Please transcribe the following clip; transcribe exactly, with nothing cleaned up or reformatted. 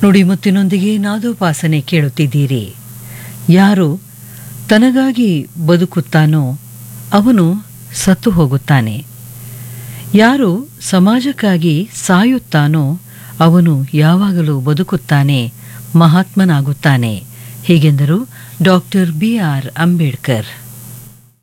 ನುಡಿಮುತ್ತಿನೊಂದಿಗೆ ನಾದೋಪಾಸನೆ ಕೇಳುತ್ತಿದ್ದೀರಿ. ಯಾರು ತನಗಾಗಿ ಬದುಕುತ್ತಾನೋ ಅವನು ಸತ್ತು ಹೋಗುತ್ತಾನೆ. ಯಾರು ಸಮಾಜಕ್ಕಾಗಿ ಸಾಯುತ್ತಾನೋ ಅವನು ಯಾವಾಗಲೂ ಬದುಕುತ್ತಾನೆ, ಮಹಾತ್ಮನಾಗುತ್ತಾನೆ. ಹೀಗೆಂದರು ಡಾಕ್ಟರ್ ಬಿ ಆರ್ ಅಂಬೇಡ್ಕರ್.